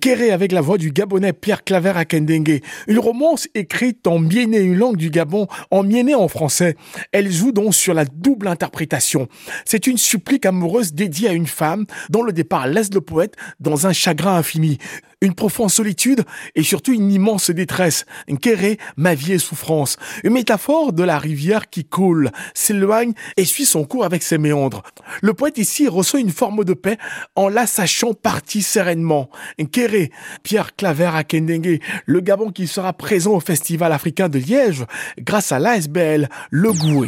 Nkéré avec la voix du Gabonais Pierre Claver Akendengue. Une romance écrite en miéné, une langue du Gabon, en miéné en français. Elle joue donc sur la double interprétation. C'est une supplique amoureuse dédiée à une femme dont le départ laisse le poète dans un chagrin infini. Une profonde solitude et surtout une immense détresse. Nkéré, ma vie est souffrance. Une métaphore de la rivière qui coule, s'éloigne et suit son cours avec ses méandres. Le poète ici reçoit une forme de paix en la sachant partie sereinement. Nkéré, Pierre Claver Akendengue, le Gabon qui sera présent au Festival africain de Liège grâce à l'ASBL Le Goué.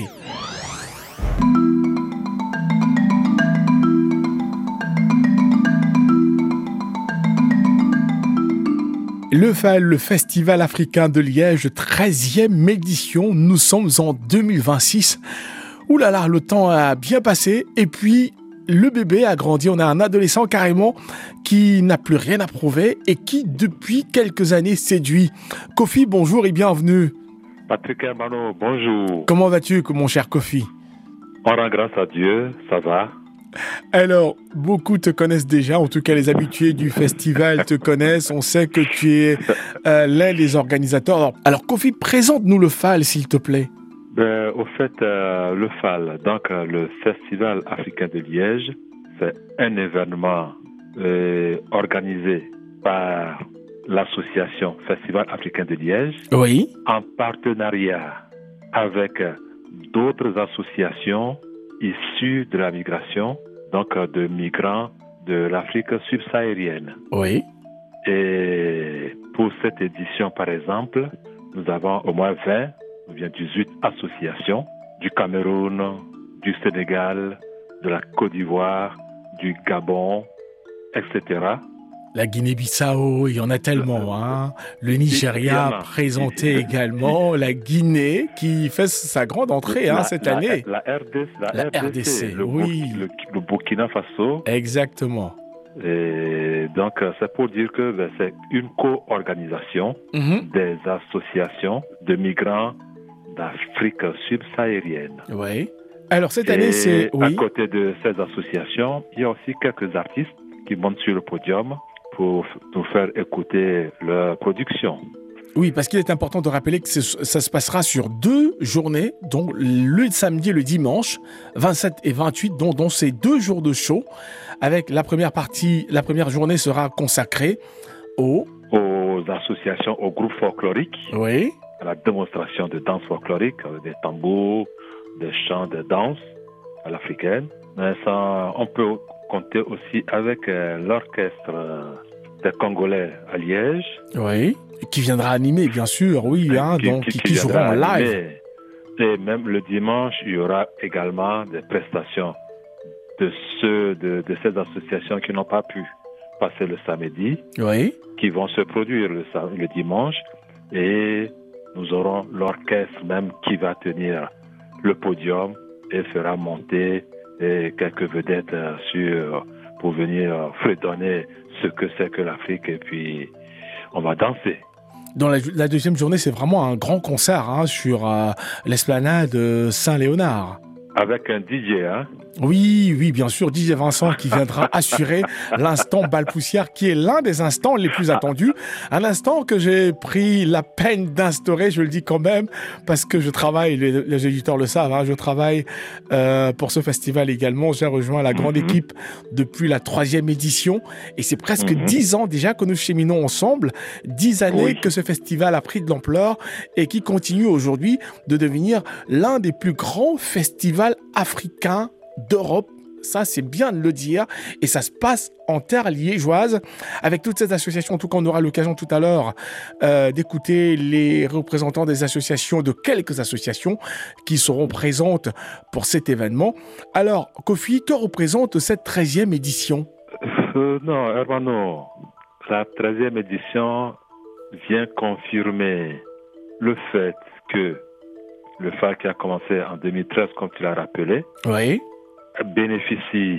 Le FAL, le Festival africain de Liège, 13e édition. Nous sommes en 2026. Ouh là là, le temps a bien passé. Et puis, le bébé a grandi. On a un adolescent carrément qui n'a plus rien à prouver et qui, depuis quelques années, séduit. Kofi, bonjour et bienvenue. Patrick Hermano, bonjour. Comment vas-tu, mon cher Kofi? On rend grâce à Dieu, ça va. Alors, beaucoup te connaissent déjà, en tout cas les habitués du festival te connaissent. On sait que tu es l'un des organisateurs. Alors, Kofi, présente-nous le FAL, s'il te plaît. Au fait, le FAL, donc le Festival africain de Liège, c'est un événement organisé par l'association Festival africain de Liège, oui, en partenariat avec d'autres associations issus de la migration, donc de migrants de l'Afrique subsaharienne. Oui. Et pour cette édition, par exemple, nous avons au moins 20 ou bien 18 associations du Cameroun, du Sénégal, de la Côte d'Ivoire, du Gabon, etc. La Guinée-Bissau, il y en a tellement, hein. Le Nigeria présenté également, la Guinée qui fait sa grande entrée cette année. La RDC, oui. Le Burkina Faso. Exactement. Et donc, c'est pour dire que c'est une co-organisation des associations de migrants d'Afrique subsaharienne. Oui. Alors, cette année, c'est... À côté de ces associations, il y a aussi quelques artistes qui montent sur le podium pour nous faire écouter leur production. Oui, parce qu'il est important de rappeler que ça se passera sur 2 journées, donc le samedi et le dimanche, 27 et 28, dont ces 2 jours de show, avec la première journée sera consacrée aux associations, aux groupes folkloriques, oui, à la démonstration de danse folklorique, avec des tambours, des chants, des danses à l'africaine. Mais ça, on peut compter aussi avec l'orchestre des Congolais à Liège. Oui, qui viendra animer, bien sûr, oui, qui jouera en live. Et même le dimanche, il y aura également des prestations de ces associations qui n'ont pas pu passer le samedi, oui, qui vont se produire le dimanche. Et nous aurons l'orchestre même qui va tenir le podium et fera monter quelques vedettes pour venir fredonner ce que c'est que l'Afrique, et puis on va danser. Dans la deuxième journée, c'est vraiment un grand concert sur l'esplanade Saint-Léonard. Avec un DJ, hein? Oui, bien sûr, DJ Vincent qui viendra assurer l'instant Balpoussière, qui est l'un des instants les plus attendus. Un instant que j'ai pris la peine d'instaurer, je le dis quand même, parce que je travaille, les éditeurs le savent, je travaille pour ce festival également. J'ai rejoint la grande équipe depuis la 3e édition et c'est presque 10 ans déjà que nous cheminons ensemble, 10 années que ce festival a pris de l'ampleur et qui continue aujourd'hui de devenir l'un des plus grands festivals africains d'Europe. Ça, c'est bien de le dire. Et ça se passe en terre liégeoise avec toutes ces associations. En tout cas, on aura l'occasion tout à l'heure d'écouter les représentants des associations, de quelques associations qui seront présentes pour cet événement. Alors, Kofi, que représente cette 13e édition? Non, Hermano, la 13e édition vient confirmer le fait que le FAL qui a commencé en 2013, comme tu l'as rappelé, oui, bénéficie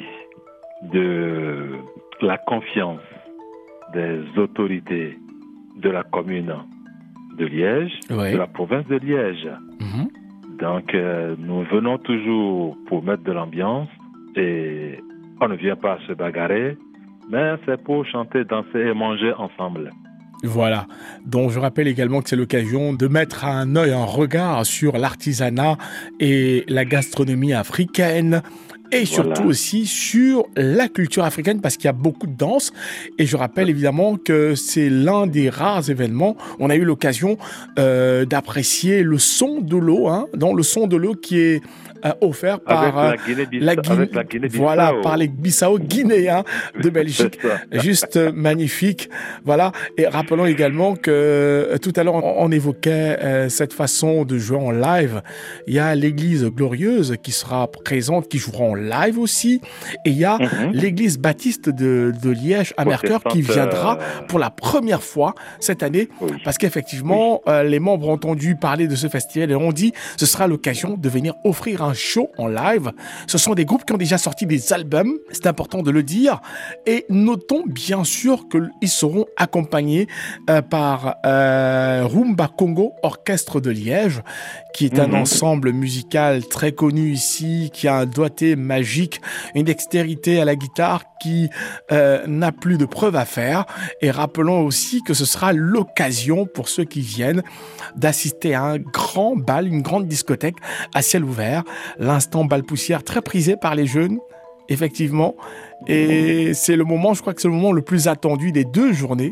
de la confiance des autorités de la commune de Liège, oui, de la province de Liège. Donc, nous venons toujours pour mettre de l'ambiance et on ne vient pas se bagarrer, mais c'est pour chanter, danser et manger ensemble. Voilà. Donc, je rappelle également que c'est l'occasion de mettre un œil, un regard sur l'artisanat et la gastronomie africaine. Et surtout aussi sur la culture africaine parce qu'il y a beaucoup de danse. Et je rappelle évidemment que c'est l'un des rares événements. On a eu l'occasion d'apprécier le son de l'eau, dans le son de l'eau qui est offert par la Guinée-Bissau. Voilà, par les Bissau guinéens de Belgique. Juste magnifique. Voilà. Et rappelons également que tout à l'heure, on évoquait cette façon de jouer en live. Il y a l'église glorieuse qui sera présente, qui jouera en live aussi. Et il y a l'église baptiste de Liège à Mercœur qui viendra pour la première fois cette année. Oui. Parce qu'effectivement, les membres ont entendu parler de ce festival et ont dit ce sera l'occasion de venir offrir un show en live. Ce sont des groupes qui ont déjà sorti des albums, c'est important de le dire. Et notons bien sûr qu'ils seront accompagnés par Rumba Congo, Orchestre de Liège, qui est un ensemble musical très connu ici, qui a un doigté magique, une dextérité à la guitare qui n'a plus de preuves à faire. Et rappelons aussi que ce sera l'occasion pour ceux qui viennent d'assister à un grand bal, une grande discothèque à ciel ouvert. L'instant bal poussière très prisé par les jeunes, effectivement. Et c'est le moment, je crois que c'est le moment le plus attendu des 2 journées.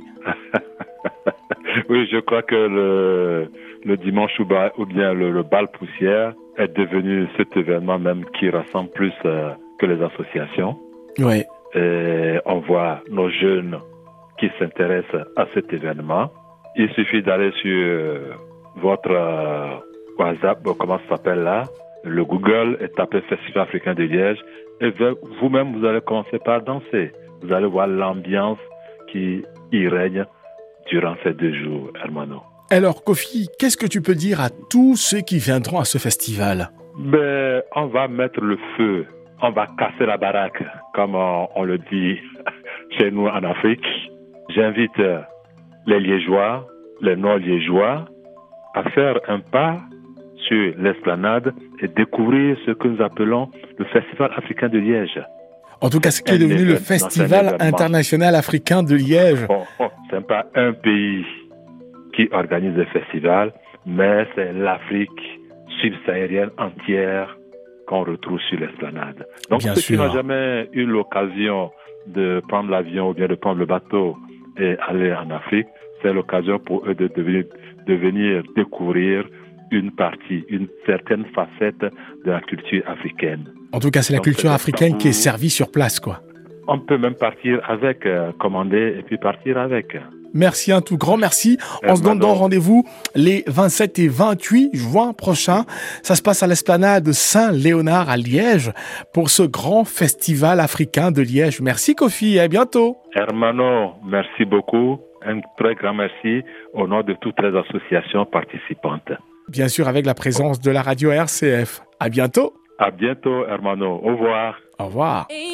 Oui, je crois que le dimanche ou bien le bal poussière est devenu cet événement même qui rassemble plus que les associations. Oui. Et on voit nos jeunes qui s'intéressent à cet événement. Il suffit d'aller sur votre WhatsApp, comment ça s'appelle là, le Google, et taper Festival africain de Liège. Et vous-même, vous allez commencer par danser. Vous allez voir l'ambiance qui y règne durant ces 2 jours, Hermano. Alors, Kofi, qu'est-ce que tu peux dire à tous ceux qui viendront à ce festival? On va mettre le feu. On va casser la baraque, comme on le dit chez nous en Afrique. J'invite les Liégeois, les non-Liégeois, à faire un pas sur l'esplanade et découvrir ce que nous appelons le Festival africain de Liège. En tout cas, ce qui est devenu le Festival international africain de Liège. Ce n'est pas un pays qui organise le festival, mais c'est l'Afrique subsaharienne entière qu'on retrouve sur l'esplanade. Donc, ceux qui n'ont jamais eu l'occasion de prendre l'avion ou bien de prendre le bateau et aller en Afrique, c'est l'occasion pour eux de venir découvrir une certaine facette de la culture africaine. En tout cas, c'est la culture africaine qui est servie sur place, quoi. On peut même partir avec, commander et puis partir avec. Merci, un tout grand merci. On se donne donc rendez-vous les 27 et 28 juin prochains. Ça se passe à l'esplanade Saint-Léonard à Liège pour ce grand festival africain de Liège. Merci Kofi et à bientôt. Hermano, merci beaucoup. Un très grand merci au nom de toutes les associations participantes. Bien sûr, avec la présence de la radio RCF. À bientôt. À bientôt, hermano. Au revoir. Au revoir.